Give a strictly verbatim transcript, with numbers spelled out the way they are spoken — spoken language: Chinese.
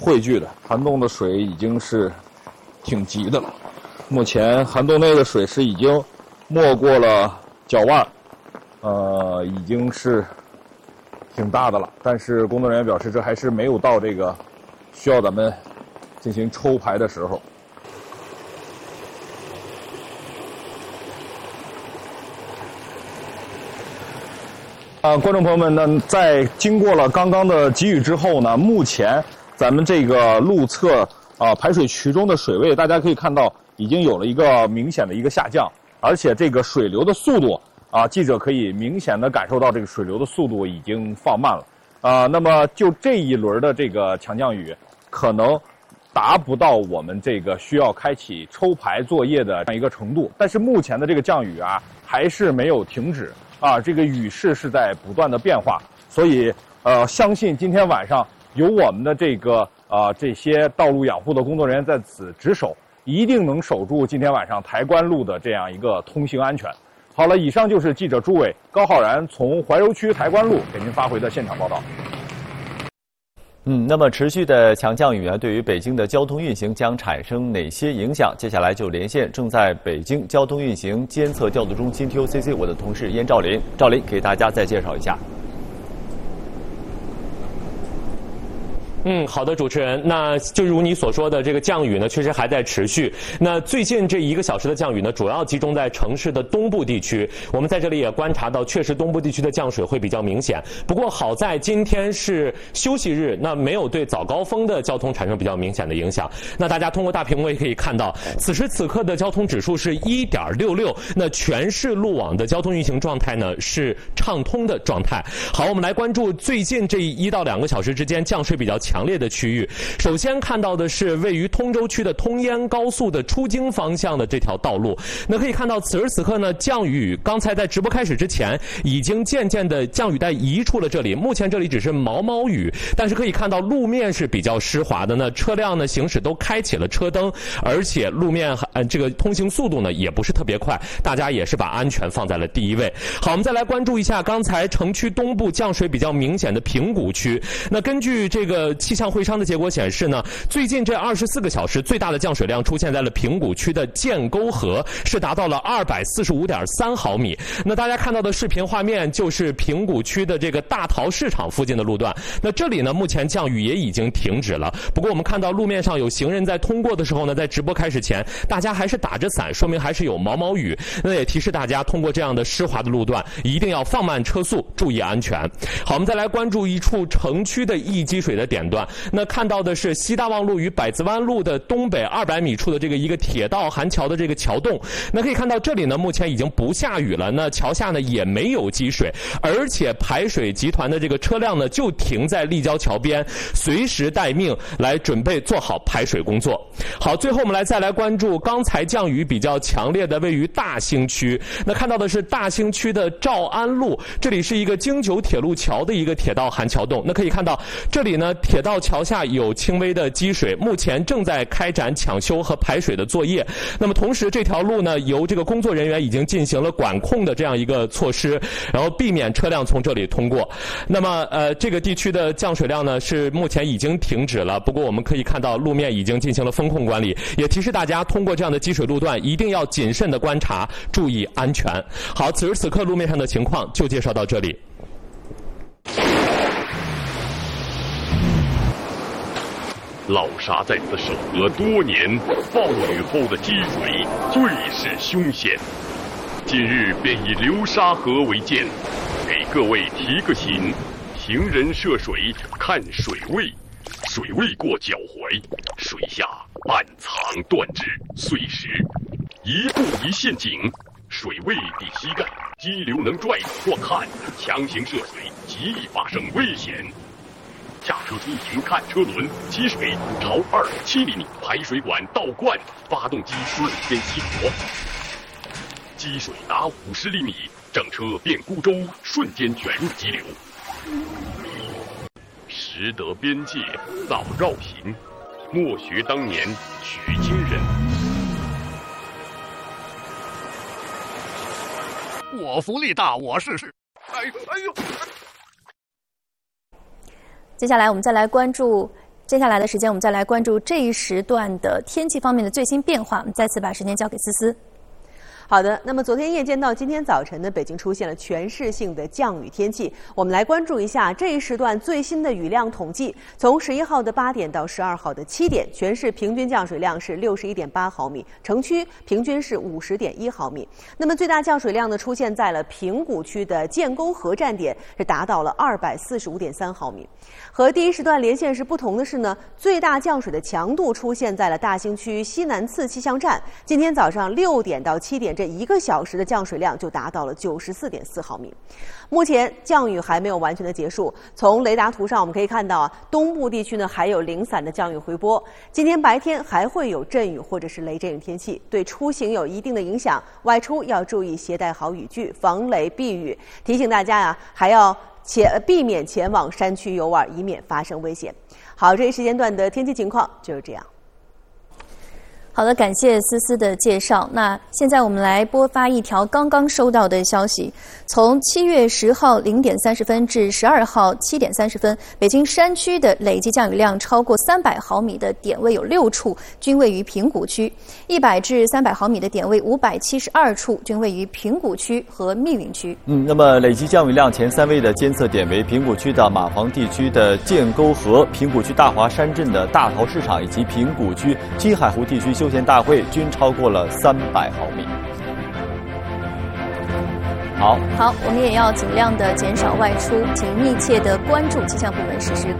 汇聚的。涵洞的水已经是挺急的了，目前涵洞内的水是已经没过了脚腕，呃，已经是挺大的了。但是工作人员表示，这还是没有到这个需要咱们进行抽排的时候。啊，观众朋友们呢，在经过了刚刚的急雨之后呢，目前咱们这个路侧啊排水渠中的水位，大家可以看到已经有了一个明显的一个下降，而且这个水流的速度啊，记者可以明显的感受到这个水流的速度已经放慢了。啊，那么就这一轮的这个强降雨，可能达不到我们这个需要开启抽排作业的这样一个程度，但是目前的这个降雨啊，还是没有停止。啊，这个雨势是在不断的变化，所以呃，相信今天晚上有我们的这个啊这些道路养护的工作人员在此值守，一定能守住今天晚上台关路的这样一个通行安全。好了，以上就是记者朱伟、高浩然从怀柔区台关路给您发回的现场报道。 嗯，那么持续的强降雨啊，对于北京的交通运行将产生哪些影响？接下来就连线正在北京交通运行监测调度中心 T O C C 我的同事燕兆林，兆林给大家再介绍一下。 嗯，好的，主持人，那就如你所说的，这个降雨呢，确实还在持续。那最近这一个小时的降雨呢，主要集中在城市的东部地区。我们在这里也观察到，确实东部地区的降水会比较明显。不过好在今天是休息日，那没有对早高峰的交通产生比较明显的影响。那大家通过大屏幕也可以看到，此时此刻的交通指数是 一点六六， 那全市路网的交通运行状态呢是畅通的状态。好，我们来关注最近这一到两个小时之间降水比较强。强烈的区域，首先看到的是位于通州区的通燕高速的出京方向的这条道路。那可以看到，此时此刻呢，降雨刚才在直播开始之前，已经渐渐的降雨带移出了这里。目前这里只是毛毛雨，但是可以看到路面是比较湿滑的呢，车辆呢行驶都开启了车灯，而且路面呃这个通行速度呢也不是特别快，大家也是把安全放在了第一位。好，我们再来关注一下刚才城区东部降水比较明显的平谷区。那根据这个气象会商的结果显示呢，最近这二十四个小时最大的降水量出现在了平谷区的建沟河，是达到了 二百四十五点三毫米。那大家看到的视频画面就是平谷区的这个大陶市场附近的路段。那这里呢，目前降雨也已经停止了。不过我们看到路面上有行人在通过的时候呢，在直播开始前，大家还是打着伞，说明还是有毛毛雨。那也提示大家，通过这样的湿滑的路段，一定要放慢车速，注意安全。好，我们再来关注一处城区的易积水的点段。那看到的是西大望路与百子湾路的东北二百米处的这个一个铁道涵桥的这个桥洞。那可以看到这里呢，目前已经不下雨了，那桥下呢也没有积水，而且排水集团的这个车辆呢就停在立交桥边，随时待命来准备做好排水工作。好，最后我们来再来关注刚才降雨比较强烈的位于大兴区。那看到的是大兴区的兆安路，这里是一个京九铁路桥的一个铁道涵桥洞。那可以看到这里呢，铁道桥下有轻微的积水，目前正在开展抢修和排水的作业。那么同时这条路呢，由这个工作人员已经进行了管控的这样一个措施，然后避免车辆从这里通过。那么呃，这个地区的降水量呢是目前已经停止了，不过我们可以看到路面已经进行了风控管理，也提示大家通过这样的积水路段一定要谨慎的观察，注意安全。好，此时此刻路面上的情况就介绍到这里。 老沙在此守河多年，暴雨后的积水最是凶险。今日便以流沙河为鉴，给各位提个醒：行人涉水看水位，水位过脚踝，水下暗藏断肢碎石，一步一陷阱，水位抵膝盖，激流能拽或看，强行涉水极易发生危险。驾车出行看车轮，积水朝二点七厘米，排水管倒灌，发动机瞬间熄火。积水达五十厘米，整车变孤舟，瞬间卷入激流。识得边界早绕行，莫学当年取经人。 我福利大，我试试。哎哎呦！ 接下来我们再来关注接下来的时间，我们再来关注这一时段的天气方面的最新变化。我们再次把时间交给思思。 好的，那么昨天夜间到今天早晨呢，北京出现了全市性的降雨天气。我们来关注一下这一时段最新的雨量统计。从十一号的八点到十二号的七点，全市平均降水量是六十一点八毫米，城区平均是五十点一毫米。那么最大降水量呢，出现在了平谷区的建沟河站点，是达到了二百四十五点三毫米。和第一时段连线是不同的是呢，最大降水的强度出现在了大兴区西南次气象站。今天早上六点到七点这一个小时的降水量就达到了九十四点四毫米。目前降雨还没有完全的结束，从雷达图上我们可以看到啊，东部地区呢还有零散的降雨回波。今天白天还会有阵雨或者是雷阵雨天气，对出行有一定的影响，外出要注意携带好雨具，防雷避雨。提醒大家呀、啊，还要前避免前往山区游玩，以免发生危险。好，这一时间段的天气情况就是这样。 好的，感谢思思的介绍。那现在我们来播发一条刚刚收到的消息：从七月十号零点三十分至十二号七点三十分，北京山区的累计降雨量超过三百毫米的点位有六处，均位于平谷区；一百至三百毫米的点位五百七十二处，均位于平谷区和密云区。 嗯，那么累计降雨量前三位的监测点为平谷区的马房地区的建沟河、平谷区大华山镇的大陶市场以及平谷区金海湖地区休闲大会，均超过了三百毫米。好， 好，我们也要尽量的减少外出，请密切的关注气象部门实时